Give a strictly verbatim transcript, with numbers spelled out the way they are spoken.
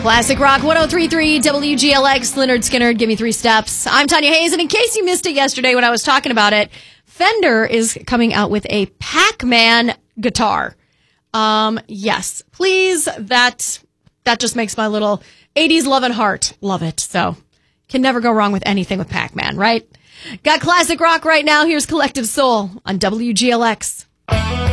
Classic Rock one oh three point three W G L X, Lynyrd Skynyrd, Give Me Three Steps. I'm Tanya Hayes, and in case you missed it yesterday when I was talking about it, Fender is coming out with a Pac-Man guitar. Um, yes, please, that that just makes my little eighties loving heart love it. So, can never go wrong with anything with Pac-Man, right? Got classic rock right now. Here's Collective Soul on W G L X.